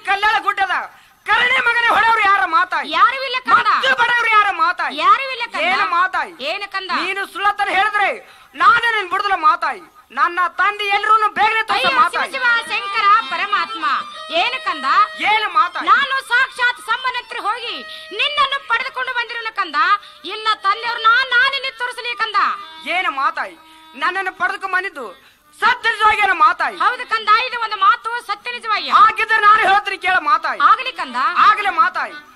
ಕಲ್ಯಾಣ ಗುಡ್ಡದ ಕರಣೆ ಮಗನೇ ಹೊಡೆಯವ್ರು ಯಾರ ಮಾತಾಯಿ? ಯಾರು ಇಲ್ಲ ಕಂದ. ಬಡವ್ರು ಯಾರ ಮಾತಾಯಿ? ಯಾರು ಇಲ್ಲ ಕಂದ. ಏನು ಮಾತಾಯಿ? ಏನು ಕಂದ? ನೀನು ಸುಳ್ಳತರ ಹೇಳಿದ್ರೆ ನಾನೇ ನಿನ್ ಬಿಡುದಲ್ಲ ಮಾತಾಯಿ. ನನ್ನ ತಂದೆ ಎಲ್ಲರೂ ಬೇಗನೆ ತೋರಿಸ ಮಾತಾಯಿ. ಶಿವ ಶಂಕರ ಪರಮಾತ್ಮ ಏನು ಕಂದ? ಏನು ಮಾತಾಯಿ? ನಾನು ಸಾಕ್ಷಾತ್ ಸಂಬಂಧತ್ರ ಹೋಗಿ ನಿನ್ನನ್ನು ಪಡೆದುಕೊಂಡು ಬಂದಿರೋನ ಕಂದ. ಇಲ್ಲ ತಂದೆಯವ್ರು ನಾನೇ ತೋರಿಸಲಿ ಕಂದ. ಏನು ಮಾತಾಯಿ? ನನ್ನನ್ನು ಪಡೆದುಕೊಂಡು ಬಂದಿದ್ದು ಸತ್ಯ ನಿಜವಾಗಿ ಮಾತಾಯಿ? ಹೌದು ಕಂದ, ಇದು ಒಂದು ಮಾತು ಸತ್ಯ ನಿಜವಾಗಿ. ಆಗಿದ್ರೆ ನಾನು ಹೇಳ್ತೀನಿ ಕೇಳ ಮಾತಾಯಿ. ಆಗಲಿ ಕಂದ, ಆಗಲೇ ಮಾತಾಯಿ.